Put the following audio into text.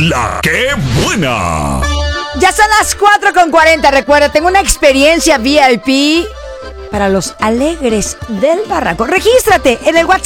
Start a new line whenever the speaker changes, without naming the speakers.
La que buena.
Ya son las 4:40. Recuerda, tengo una experiencia VIP para los alegres del barranco. Regístrate en el WhatsApp